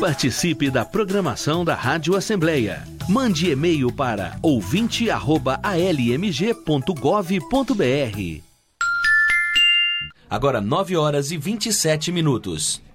Participe da programação da Rádio Assembleia. Mande e-mail para ouvinte@almg.gov.br. Agora 9 horas e 27 minutos.